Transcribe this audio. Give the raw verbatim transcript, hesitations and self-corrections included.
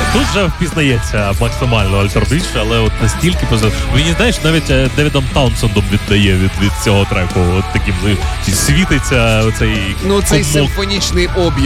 Тут вже впізнається максимально Alter Bridge, але от настільки поза... Мені, знаєш, навіть е, Девідом Таунсендом віддає від, від цього треку. От таким е, світиться оцей Ну, цей комок. симфонічний об'єм.